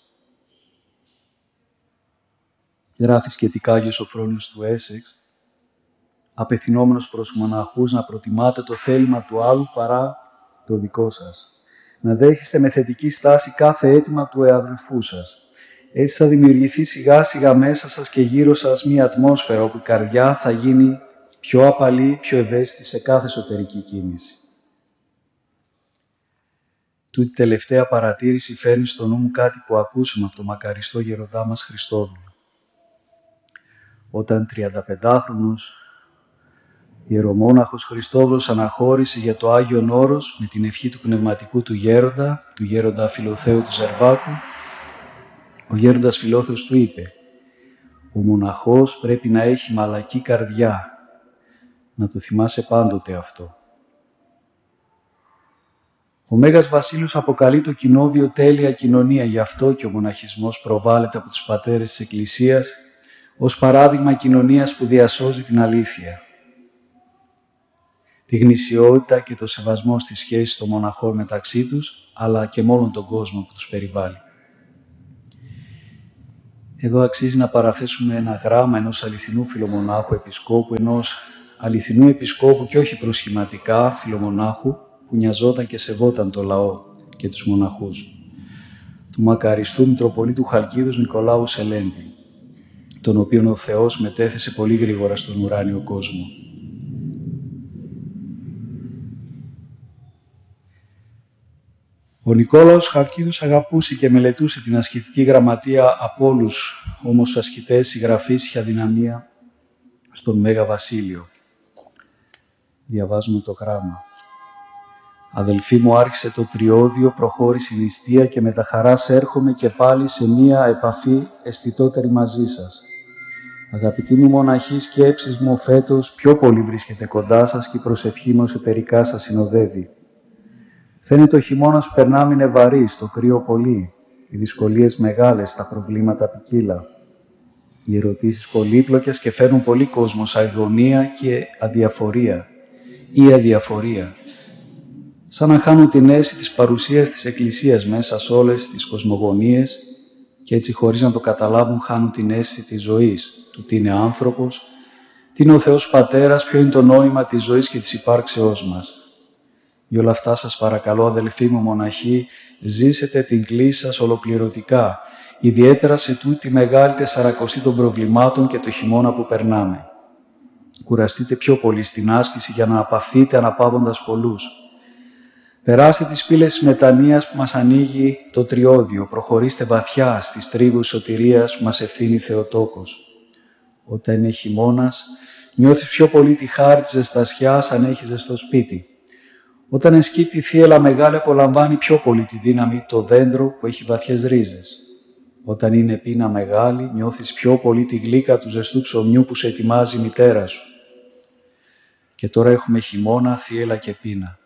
Γράφει σχετικά ο Άγιος Σοφρόνιος του Έσεξ, απευθυνόμενος προς μοναχούς να προτιμάτε το θέλημα του άλλου παρά το δικό σας. Να δέχεστε με θετική στάση κάθε αίτημα του εαδελφού σας. Έτσι θα δημιουργηθεί σιγά σιγά μέσα σας και γύρω σας μία ατμόσφαιρα όπου η καρδιά θα γίνει πιο απαλή, πιο ευαίσθητη σε κάθε εσωτερική κίνηση. Τούτη τελευταία παρατήρηση φέρνει στο νου μου κάτι που ακούσαμε από τον μακαριστό γεροντά μας Χριστόδουλο. Όταν τριανταπεντάχρονος ιερομόναχος Χριστόβουλος αναχώρησε για το Άγιον Όρος με την ευχή του πνευματικού του γέροντα, του γέροντα Φιλοθέου του Ζερβάκου, ο γέροντας Φιλόθεος του είπε «Ο μοναχός πρέπει να έχει μαλακή καρδιά, να το θυμάσαι πάντοτε αυτό». Ο Μέγας Βασίλειος αποκαλεί το κοινόβιο τέλεια κοινωνία, γι' αυτό και ο μοναχισμός προβάλλεται από τους πατέρες της Εκκλησίας ως παράδειγμα κοινωνίας που διασώζει την αλήθεια. Τη γνησιότητα και το σεβασμό στις σχέσεις των μοναχών μεταξύ τους, αλλά και μόνον τον κόσμο που τους περιβάλλει. Εδώ αξίζει να παραθέσουμε ένα γράμμα ενός αληθινού φιλομονάχου επισκόπου, ενός αληθινού επισκόπου και όχι προσχηματικά φιλομονάχου, που νοιαζόταν και σεβόταν το λαό και τους μοναχούς, του μακαριστού Μητροπολίτου Χαλκίδος Νικολάου Σελέντη, τον οποίον ο Θεός μετέθεσε πολύ γρήγορα στον ουράνιο κόσμο. Ο Νικόλαος Χαλκίδος αγαπούσε και μελετούσε την ασκητική γραμματεία από όλους, όμως τους ασκητές συγγραφής είχε αδυναμία στον Μέγα Βασίλειο. Διαβάζουμε το γράμμα. «Αδελφοί μου, άρχισε το τριώδιο, προχώρησε η νηστεία και με τα χαράς έρχομαι και πάλι σε μία επαφή αισθητότερη μαζί σας. Αγαπητοί μου μοναχοί, σκέψεις μου, ο φέτος πιο πολύ βρίσκεται κοντά σας και η προσευχή μου εσωτερικά σας συνοδεύει. Φαίνεται ο χειμώνας που περνάμε είναι βαρύς, το κρύο πολύ, οι δυσκολίες μεγάλες, τα προβλήματα ποικίλα. Οι ερωτήσεις πολύπλοκες και φέρνουν πολύ κόσμο σε αγωνία και αδιαφορία ή αδιαφορία. Σαν να χάνουν την αίσθηση της παρουσίας της Εκκλησίας μέσα σε όλες τις κοσμογονίες και έτσι χωρίς να το καταλάβουν χάνουν την αίσθηση της ζωής, του τι είναι άνθρωπος, τι είναι ο Θεός Πατέρας, ποιο είναι το νόημα της ζωής και της υπάρξεώς μας. Για όλα αυτά σας παρακαλώ, αδελφοί μου μοναχοί, ζήσετε την κλίση σας ολοκληρωτικά, ιδιαίτερα σε τούτη μεγάλη τεσσαρακοστή των προβλημάτων και το χειμώνα που περνάμε. Κουραστείτε πιο πολύ στην άσκηση για να απαθείτε αναπαύοντας πολλούς. Περάστε τις πύλες της μετανοίας που μας ανοίγει το τριώδιο, προχωρήστε βαθιά στις τρίβους σωτηρίας που μας ευθύνει Θεοτόκος. Όταν είναι χειμώνας, νιώθεις πιο πολύ τη χάρη της ζεστασιάς αν έχεις ζεστό σπίτι. Όταν εσκύπτει η θύελλα μεγάλη, απολαμβάνει πιο πολύ τη δύναμη το δέντρο που έχει βαθιές ρίζες. Όταν είναι πείνα μεγάλη, νιώθεις πιο πολύ τη γλύκα του ζεστού ψωμιού που σε ετοιμάζει η μητέρα σου. Και τώρα έχουμε χειμώνα, θύελλα και πείνα.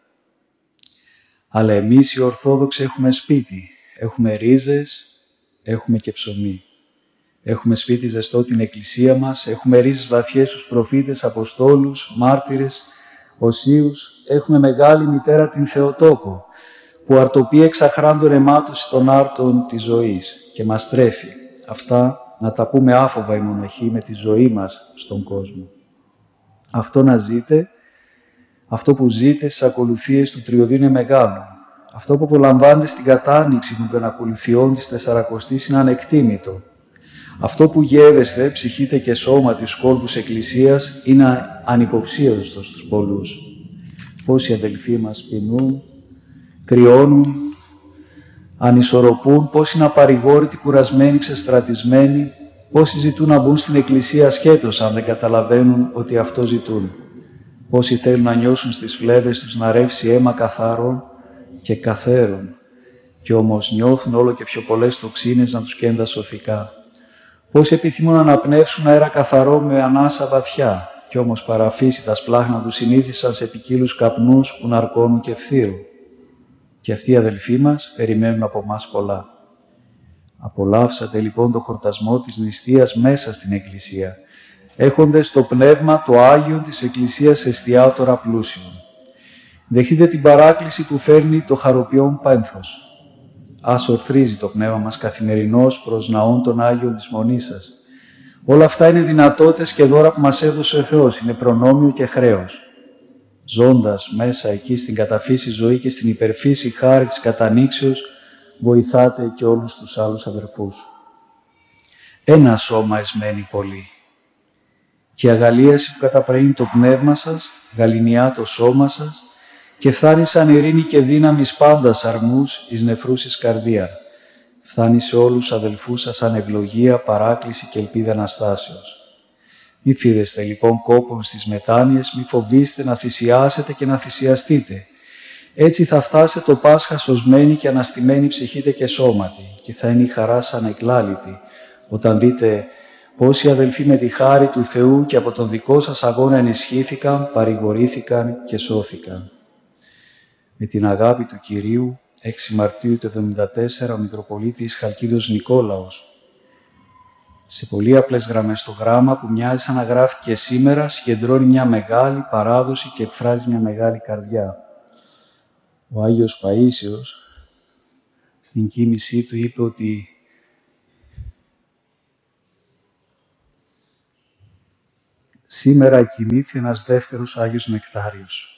Αλλά εμείς οι Ορθόδοξοι έχουμε σπίτι, έχουμε ρίζες, έχουμε και ψωμί. Έχουμε σπίτι ζεστό την Εκκλησία μας, έχουμε ρίζες βαθιές στους προφήτες, αποστόλους, μάρτυρες, οσίους, έχουμε μεγάλη μητέρα την Θεοτόκο, που αρτοπεί εξαχράντων αιμάτους των άρτων της ζωής και μας τρέφει. Αυτά να τα πούμε άφοβα οι μοναχοί με τη ζωή μας στον κόσμο. Αυτό να ζείτε, αυτό που ζείτε στις ακολουθίες του τριωδίου είναι μεγάλο. Αυτό που απολαμβάνετε στην κατάνοιξη των πενακολουθιών της Τεσσαρακοστής είναι ανεκτήμητο. Αυτό που γεύεστε, ψυχείτε και σώμα της κόλπους Εκκλησίας είναι ανυποψίαστο στους πολλούς. Πόσοι αδελφοί μας πεινούν, κρυώνουν, ανισορροπούν, πόσοι είναι απαρηγόρητοι, κουρασμένοι, ξεστρατισμένοι, πόσοι ζητούν να μπουν στην Εκκλησία ασχέτως αν δεν καταλαβαίνουν ότι αυτό ζητούν. Πόσοι θέλουν να νιώσουν στις φλέβες τους να ρεύσει αίμα καθαρών και καθαίρων, και όμως νιώθουν όλο και πιο πολλές τοξίνες να τους καίντα σωθικά. Πόσοι επιθυμούν να αναπνεύσουν αέρα καθαρό με ανάσα βαθιά, κι όμως παραφύση τα σπλάχνα τους συνήθισαν σε ποικίλους καπνούς που ναρκώνουν και φθύρουν. Και αυτοί οι αδελφοί μας περιμένουν από μας πολλά. Απολαύσατε λοιπόν το χορτασμό της νηστείας μέσα στην Εκκλησία, έχοντες το πνεύμα το Άγιον της Εκκλησίας εστιάτορα πλούσιον. Δεχτείτε την παράκληση που φέρνει το χαροποιόν πένθος. Ας ορθρίζει το πνεύμα μας καθημερινώς προς ναών των Άγιων της Μονής σας. Όλα αυτά είναι δυνατότητες και δώρα που μας έδωσε ο Θεός, είναι προνόμιο και χρέος. ζώντας μέσα εκεί στην καταφύση ζωή και στην υπερφύση χάρη της κατανοίξεως, βοηθάτε και όλους τους άλλους αδερφούς. Ένα σώμα εσμένει πολύ. Και η αγαλίαση που καταπραίνει το πνεύμα σας, γαληνιά το σώμα σας, και φτάνει σαν ειρήνη και δύναμη πάντα αρμούς εις νεφρούς εις καρδία. Φτάνει σε όλους τους αδελφούς σας σαν ευλογία, παράκληση και ελπίδα Αναστάσεως. Μη φίδεστε λοιπόν κόπον στις μετάνοιες, μη φοβήστε να θυσιάσετε και να θυσιαστείτε. Έτσι θα φτάσετε το Πάσχα σωσμένη και αναστημένη ψυχήτε και σώματι, και θα είναι η χαρά σαν εκλάλητη, όταν δείτε πώς οι αδελφοί με τη χάρη του Θεού και από τον δικό σας αγώνα ενισχύθηκαν, παρηγορήθηκαν και σώθηκαν. Με την αγάπη του Κυρίου, έξι Μαρτίου του εβδομήντα τέσσερα, ο Μητροπολίτης Χαλκίδος Νικόλαος, σε πολύ απλές γραμμές το γράμμα που μοιάζει σαν να γράφτηκε σήμερα, συγκεντρώνει μια μεγάλη παράδοση και εκφράζει μια μεγάλη καρδιά. Ο Άγιος Παΐσιος στην κοίμησή του είπε ότι σήμερα κοιμήθη ένας δεύτερος Άγιος Νεκτάριος.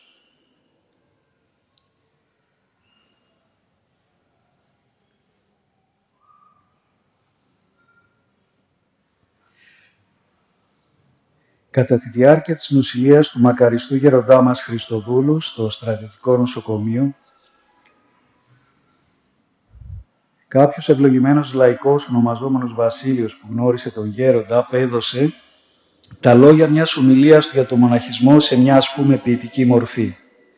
Κατά τη διάρκεια της νοσηλείας του μακαριστού γεροντά μας Χριστοδούλου στο στρατιωτικό νοσοκομείο, κάποιος ευλογημένος λαϊκός ονομαζόμενος Βασίλειος που γνώρισε τον γέροντα απέδωσε τα λόγια μιας ομιλίας του για τον μοναχισμό σε μια ας πούμε ποιητική μορφή.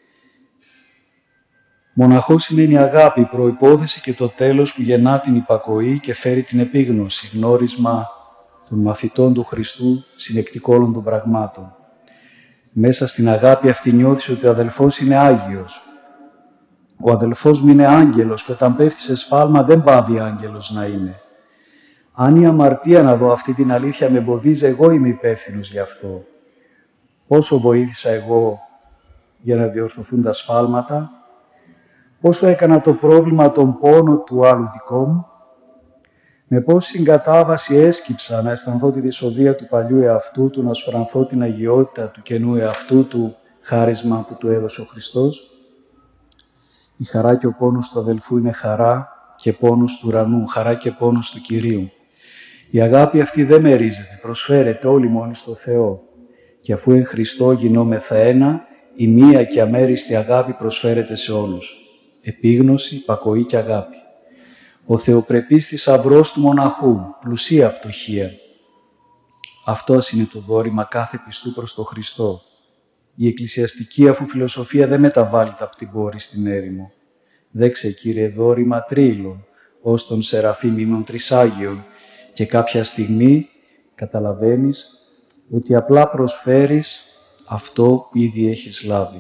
Μοναχός σημαίνει αγάπη, η προϋπόθεση και το τέλος που γεννά την υπακοή και φέρει την επίγνωση, γνώρισμα των μαθητών του Χριστού, συνεκτικό όλων των πραγμάτων. Μέσα στην αγάπη αυτή νιώθεις ότι ο αδελφός είναι Άγιος. Ο αδελφός μου είναι άγγελος και όταν πέφτει σε σφάλμα δεν πάβει άγγελος να είναι. Αν η αμαρτία να δω αυτή την αλήθεια με εμποδίζει, εγώ είμαι υπεύθυνος γι' αυτό. Πόσο βοήθησα εγώ για να διορθωθούν τα σφάλματα, πόσο έκανα το πρόβλημα τον πόνο του άλλου δικό μου, με πόση συγκατάβαση έσκυψα να αισθανθώ τη δυσοδεία του παλιού εαυτού του, να σφρανθώ την αγιότητα του καινού εαυτού του, χάρισμα που του έδωσε ο Χριστός. Η χαρά και ο πόνος του αδελφού είναι χαρά και πόνος του ουρανού, χαρά και πόνος του Κυρίου. Η αγάπη αυτή δεν μερίζεται, προσφέρεται όλη μόνη στο Θεό. Και αφού εν Χριστώ γινόμεθα ένα, η μία και αμέριστη αγάπη προσφέρεται σε όλους. Επίγνωση, υπακοή και αγάπη. Ο θεοπρεπής θησαυρός του μοναχού, πλουσία πτωχία. Αυτός είναι το δώρημα κάθε πιστού προς τον Χριστό. Η εκκλησιαστική αφού φιλοσοφία δεν μεταβάλλεται από την πόρη στην έρημο. Δέξε, Κύριε, δώρημα τρίλων, ως των Σεραφείμ ημών τρισάγιων, και κάποια στιγμή καταλαβαίνεις ότι απλά προσφέρεις αυτό που ήδη έχεις λάβει.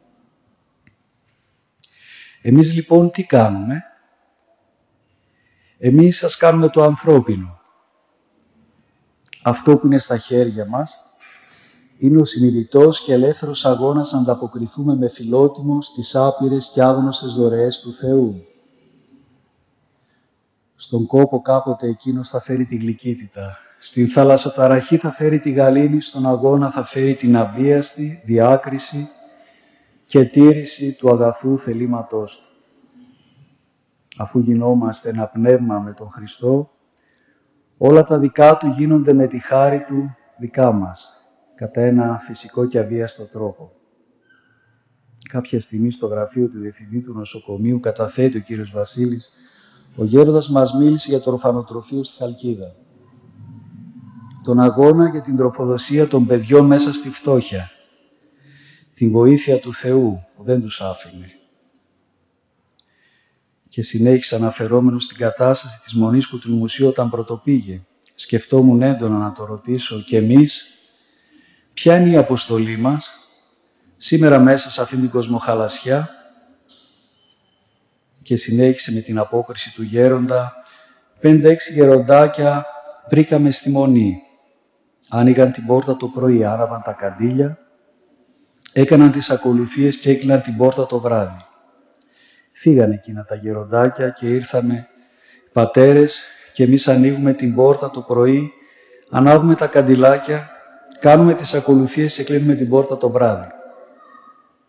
Εμείς λοιπόν τι κάνουμε? Εμείς σας κάνουμε το ανθρώπινο. Αυτό που είναι στα χέρια μας είναι ο συνειδητός και ελεύθερος αγώνας να ανταποκριθούμε με φιλότιμο στις άπειρες και άγνωστες δωρεές του Θεού. Στον κόπο κάποτε εκείνος θα φέρει τη γλυκύτητα. Στην θαλασσοταραχή θα φέρει τη γαλήνη, στον αγώνα θα φέρει την αβίαστη διάκριση και τήρηση του αγαθού θελήματός του. Αφού γινόμαστε ένα πνεύμα με τον Χριστό, όλα τα δικά του γίνονται με τη χάρη του δικά μας, κατά ένα φυσικό και αβίαστο τρόπο. Κάποια στιγμή στο γραφείο του διευθυντή του νοσοκομείου καταθέτει ο κύριος Βασίλης, ο γέροντας μας μίλησε για το ορφανοτροφείο στη Χαλκίδα. Τον αγώνα για την τροφοδοσία των παιδιών μέσα στη φτώχεια. Την βοήθεια του Θεού που δεν τους άφηνε. Και συνέχισε αναφερόμενος στην κατάσταση της Μονίσκου του Μουσείου όταν πρωτοπήγε. Σκεφτόμουν έντονα να το ρωτήσω και εμείς ποια είναι η αποστολή μας σήμερα μέσα σε αυτήν την κοσμοχαλασιά. Και συνέχισε με την απόκριση του γέροντα. Πέντε-έξι γεροντάκια βρήκαμε στη Μονή. Άνοιγαν την πόρτα το πρωί, άραβαν τα καντήλια, έκαναν τις ακολουθίες και έκλειναν την πόρτα το βράδυ. Φύγανε εκείνα τα γεροντάκια και ήρθαμε πατέρες και εμείς ανοίγουμε την πόρτα το πρωί, ανάβουμε τα καντιλάκια, κάνουμε τις ακολουθίες και κλείνουμε την πόρτα το βράδυ.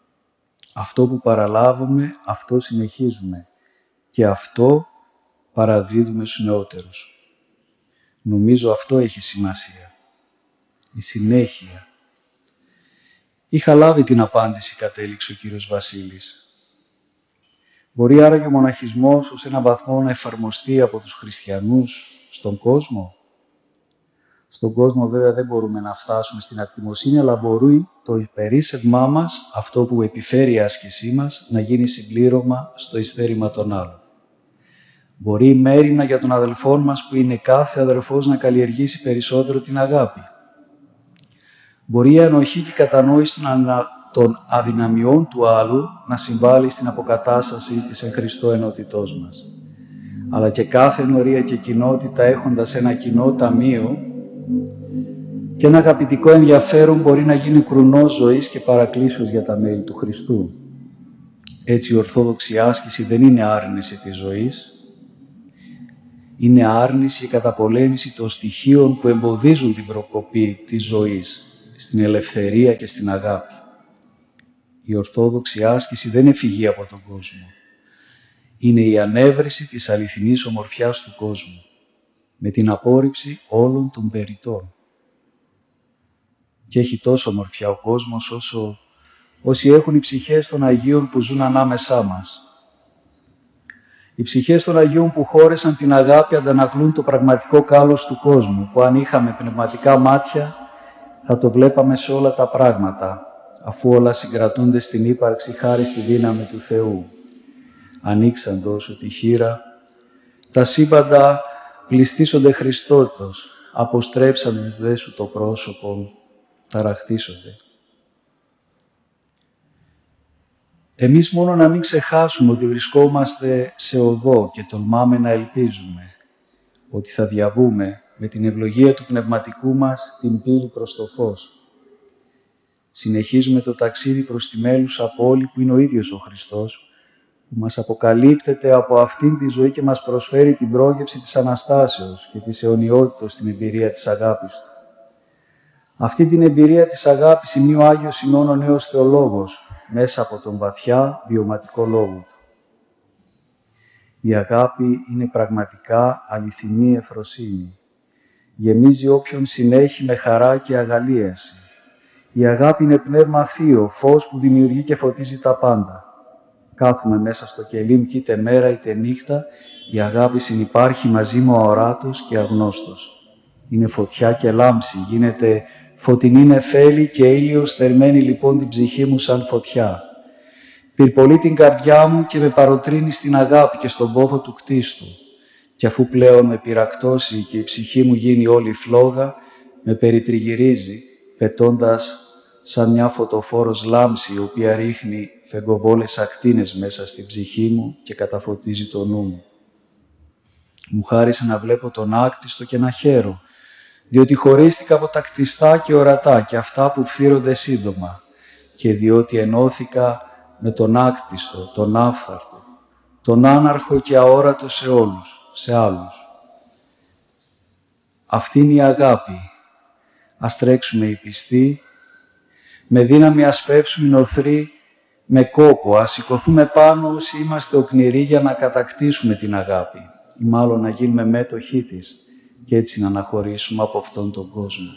Αυτό που παραλάβουμε, αυτό συνεχίζουμε. Και αυτό παραδίδουμε στους νεότερους. Νομίζω αυτό έχει σημασία. Η συνέχεια. Είχα λάβει την απάντηση, κατέληξε ο κύριος Βασίλης. Μπορεί άραγε ο μοναχισμός ως έναν βαθμό να εφαρμοστεί από τους χριστιανούς στον κόσμο? Στον κόσμο βέβαια δεν μπορούμε να φτάσουμε στην ακτιμοσύνη, αλλά μπορεί το υπερίσσευμά μας, αυτό που επιφέρει η άσκησή μας, να γίνει συμπλήρωμα στο ειστέρημα των άλλων. Μπορεί η μέριμνα για τον αδελφό μας που είναι κάθε αδελφός να καλλιεργήσει περισσότερο την αγάπη. Μπορεί η ανοχή και η κατανόηση των αδυναμιών του άλλου να συμβάλλει στην αποκατάσταση της εν Χριστώ ενότητός μας. Αλλά και κάθε ενορία και κοινότητα έχοντας ένα κοινό ταμείο και ένα αγαπητικό ενδιαφέρον μπορεί να γίνει κρουνός ζωής και παρακλήσεως για τα μέλη του Χριστού. Έτσι η ορθόδοξη άσκηση δεν είναι άρνηση της ζωής, είναι άρνηση και καταπολέμηση των στοιχείων που εμποδίζουν την προκοπή της ζωής στην ελευθερία και στην αγάπη. Η ορθόδοξη άσκηση δεν είναι φυγή από τον κόσμο. Είναι η ανέβρεση της αληθινής ομορφιάς του κόσμου, με την απόρριψη όλων των περιττών. Και έχει τόσο ομορφιά ο κόσμος όσο όσοι έχουν οι ψυχές των Αγίων που ζουν ανάμεσά μας. Οι ψυχές των Αγίων που χώρεσαν την αγάπη αντανακλούν το πραγματικό κάλος του κόσμου, που αν είχαμε πνευματικά μάτια θα το βλέπαμε σε όλα τα πράγματα, αφού όλα συγκρατούνται στην ύπαρξη χάρη στη δύναμη του Θεού. Ανοίξαντος τη χείρα, τα σύμπαντα πληστήσονται Χριστότος, αποστρέψαντες δε σου το πρόσωπο, ταραχτήσονται. Εμείς μόνο να μην ξεχάσουμε ότι βρισκόμαστε σε οδό και τολμάμε να ελπίζουμε ότι θα διαβούμε με την ευλογία του πνευματικού μας την πύλη προς το φως. Συνεχίζουμε το ταξίδι προς τη μέλουσα πόλη που είναι ο ίδιος ο Χριστός, που μας αποκαλύπτεται από αυτήν τη ζωή και μας προσφέρει την πρόγευση της Αναστάσεως και της αιωνιότητος στην εμπειρία της αγάπης Του. Αυτή την εμπειρία της αγάπης σημεί ο Άγιος Σιμεών ο Νέος Θεολόγος, μέσα από τον βαθιά βιωματικό λόγο του. Η αγάπη είναι πραγματικά αληθινή ευφροσύνη. Γεμίζει όποιον συνέχει με χαρά και αγαλίαση. Η αγάπη είναι πνεύμα θείο, φως που δημιουργεί και φωτίζει τα πάντα. Κάθουμε μέσα στο κελίμ κι είτε μέρα είτε νύχτα, η αγάπη συνυπάρχει μαζί μου αοράτος και αγνώστος. Είναι φωτιά και λάμψη, γίνεται φωτεινή νεφέλη και ήλιος θερμαίνει λοιπόν την ψυχή μου σαν φωτιά. Πυρπολεί την καρδιά μου και με παροτρύνει στην αγάπη και στον πόθο του κτίστου. Και αφού πλέον με πυρακτώσει και η ψυχή μου γίνει όλη φλόγα, με περιτριγυρίζει, πετώντας σαν μια φωτοφόρος λάμψη, η οποία ρίχνει φεγγοβόλες ακτίνες μέσα στην ψυχή μου και καταφωτίζει το νου μου. Μου χάρισε να βλέπω τον άκτιστο και να χαίρω, διότι χωρίστηκα από τα κτιστά και ορατά και αυτά που φθείρονται σύντομα, και διότι ενώθηκα με τον άκτιστο, τον άφθαρτο, τον άναρχο και αόρατο σε όλους, σε άλλους. Αυτή είναι η αγάπη. Ας τρέξουμε οι πιστοί, με δύναμη ας πέψουμε οι νοθροί, με κόπο, ας σηκωθούμε πάνω όσοι είμαστε οκνηροί για να κατακτήσουμε την αγάπη, ή μάλλον να γίνουμε μέτοχοί της και έτσι να αναχωρήσουμε από αυτόν τον κόσμο.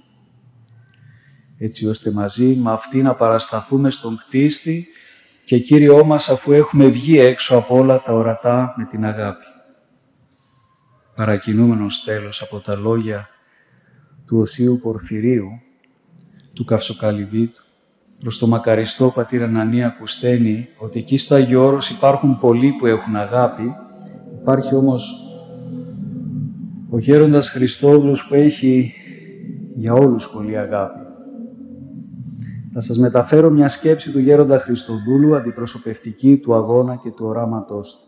Έτσι ώστε μαζί με αυτή να παρασταθούμε στον κτίστη και Κύριό μας αφού έχουμε βγει έξω από όλα τα ορατά με την αγάπη. Παρακινούμενος τέλος από τα λόγια του Οσίου Πορφυρίου, του Καυσοκαλυβίτου, προς το μακαριστό πατήρ Ανανία Κουστένη, ότι εκεί στο Άγιο Όρος υπάρχουν πολλοί που έχουν αγάπη, υπάρχει όμως ο γέροντας Χριστόδουλος που έχει για όλους πολύ αγάπη. Θα σας μεταφέρω μια σκέψη του γέροντα Χριστοδούλου, αντιπροσωπευτική του αγώνα και του οράματός του.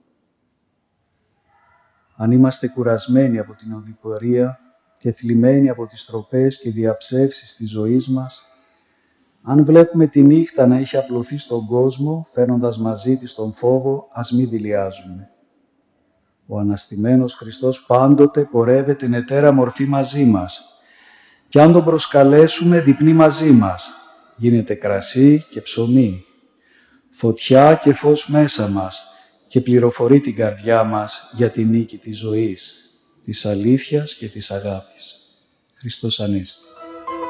Αν είμαστε κουρασμένοι από την οδηπορία και θλιμμένοι από τις τροπές και διαψεύσεις της ζωής μας, αν βλέπουμε τη νύχτα να έχει απλωθεί στον κόσμο, φέρνοντας μαζί της τον φόβο, ας μη δειλιάζουμε. Ο αναστημένος Χριστός πάντοτε πορεύεται εν ετέρα μορφή μαζί μας. Και αν τον προσκαλέσουμε, διπνεί μαζί μας. Γίνεται κρασί και ψωμί. φωτιά και φως μέσα μας και πληροφορεί την καρδιά μας για τη νίκη της ζωής, της αλήθειας και της αγάπης. Χριστός Ανέστη.